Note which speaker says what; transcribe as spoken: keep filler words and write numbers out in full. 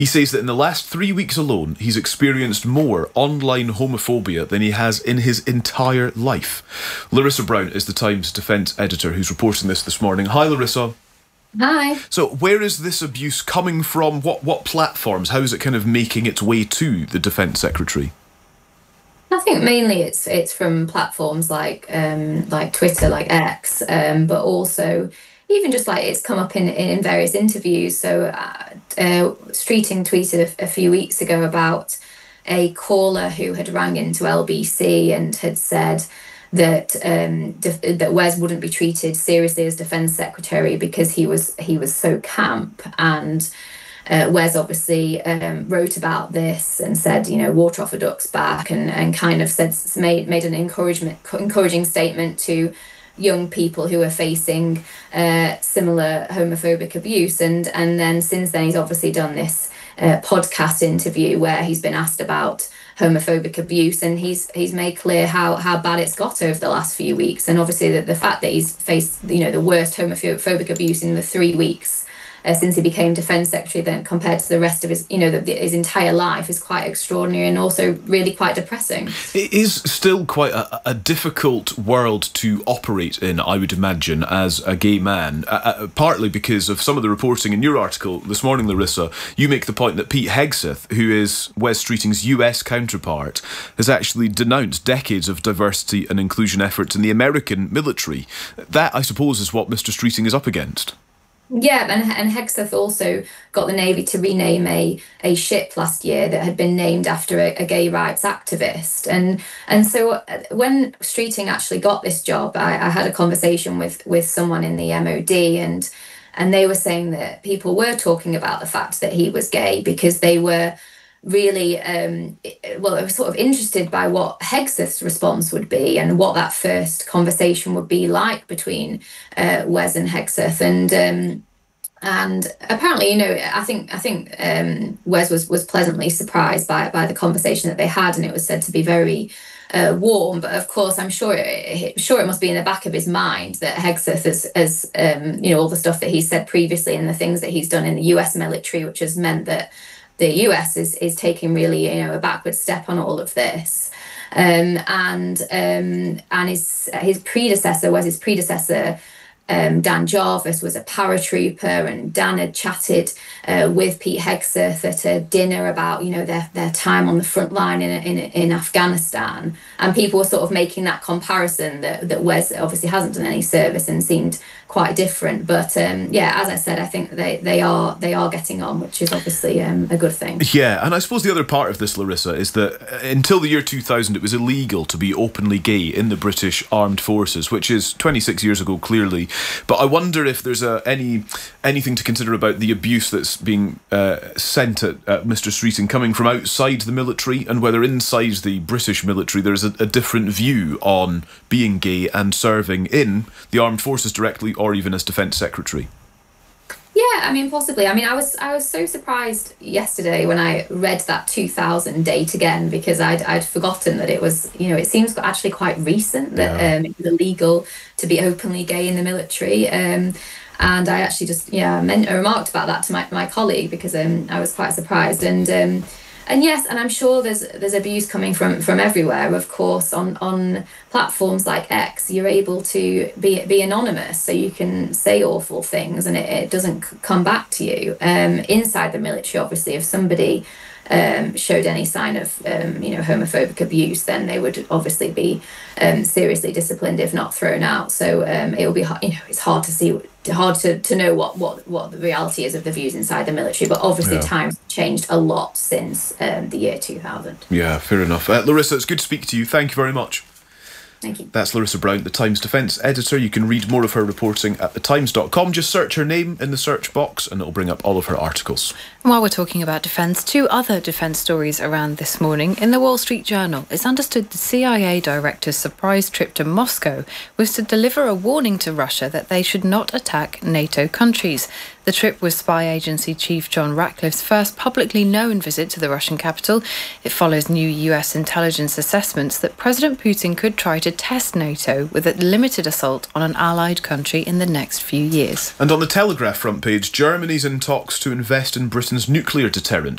Speaker 1: He says that in the last three weeks alone, he's experienced more online homophobia than he has in his entire life. Larissa Brown is the Times defence editor who's reporting this this morning. Hi, Larissa.
Speaker 2: Hi.
Speaker 1: So where is this abuse coming from? What, what platforms? How is it kind of making its way to the Defence Secretary?
Speaker 2: I think mainly it's it's from platforms like um, like Twitter, like X, um, but also even just like it's come up in, in various interviews. So uh, uh, Streeting tweeted a, a few weeks ago about a caller who had rang into L B C and had said that um, def- that Wes wouldn't be treated seriously as Defence Secretary because he was he was so camp. And uh, Wes obviously um, wrote about this and said, you know, water off a duck's back, and, and kind of said made made an encouragement encouraging statement to young people who are facing uh, similar homophobic abuse. And and then since then he's obviously done this uh, podcast interview where he's been asked about homophobic abuse, and he's he's made clear how how bad it's got over the last few weeks. And obviously the, the fact that he's faced, you know, the worst homophobic abuse in the three weeks Uh, since he became Defence Secretary, then compared to the rest of his, you know, the, the, his entire life is quite extraordinary and also really quite depressing.
Speaker 1: It is still quite a, a difficult world to operate in, I would imagine, as a gay man, uh, uh, partly because of some of the reporting in your article this morning, Larissa. You make the point that Pete Hegseth, who is Wes Streeting's U S counterpart, has actually denounced decades of diversity and inclusion efforts in the American military. That, I suppose, is what Mister Streeting is up against.
Speaker 2: Yeah, and, and Hegseth also got the Navy to rename a, a ship last year that had been named after a, a gay rights activist. And and so when Streeting actually got this job, I, I had a conversation with, with someone in the M O D, and and they were saying that people were talking about the fact that he was gay because they were really, um, well, they were sort of interested by what Hegseth's response would be and what that first conversation would be like between uh, Wes and Hegseth. And um, and apparently, you know, I think I think um, Wes was was pleasantly surprised by by the conversation that they had, and it was said to be very uh, warm. But of course, I'm sure it, sure it must be in the back of his mind that Hegseth has, has um, you know, all the stuff that he said previously and the things that he's done in the U S military, which has meant that the U S is is taking really, you know, a backward step on all of this. Um, and um, and his his predecessor was his predecessor. Um, Dan Jarvis was a paratrooper, and Dan had chatted uh, with Pete Hegseth at a dinner about, you know, their their time on the front line in in, in Afghanistan, and people were sort of making that comparison that that Wes obviously hasn't done any service and seemed quite different. But um, yeah, as I said, I think they they are they are getting on, which is obviously um, a good thing.
Speaker 1: Yeah, and I suppose the other part of this, Larissa, is that until the year two thousand, it was illegal to be openly gay in the British Armed Forces, which is twenty-six years ago, clearly. But I wonder if there's a, any anything to consider about the abuse that's being uh, sent at, at Mister Streeting coming from outside the military, and whether inside the British military there's a, a different view on being gay and serving in the armed forces directly or even as Defence Secretary.
Speaker 2: Yeah, I mean, possibly. I mean, I was I was so surprised yesterday when I read that two thousand date again, because I'd I'd forgotten that it was, you know, it seems actually quite recent that yeah. um, it was illegal to be openly gay in the military. Um, and I actually just, yeah, meant, I remarked about that to my, my colleague because um, I was quite surprised. And um, and yes, and I'm sure there's there's abuse coming from from everywhere. Of course, on on platforms like X, you're able to be be anonymous, so you can say awful things and it, it doesn't come back to you. Um, inside the military, obviously, if somebody um, showed any sign of um, you know, homophobic abuse, then they would obviously be um, seriously disciplined, if not thrown out. So um, it will be, you know, it's hard to see. hard to, to know what, what, what the reality is of the views inside the military, but obviously yeah. times have changed a lot since um, the year two thousand.
Speaker 1: Yeah, fair enough. Uh, Larissa, it's good to speak to you. Thank you very much.
Speaker 2: Thank you.
Speaker 1: That's Larissa Brown, the Times Defence editor. You can read more of her reporting at the times dot com. Just search her name in the search box and it'll bring up all of her articles.
Speaker 3: While we're talking about defence, two other defence stories around this morning. In the Wall Street Journal, it's understood the C I A director's surprise trip to Moscow was to deliver a warning to Russia that they should not attack NATO countries. The trip was spy agency chief John Ratcliffe's first publicly known visit to the Russian capital. It follows new U S intelligence assessments that President Putin could try to test NATO with a limited assault on an allied country in the next few years.
Speaker 1: And on the Telegraph front page, Germany's in talks to invest in Britain's Putin's nuclear deterrent.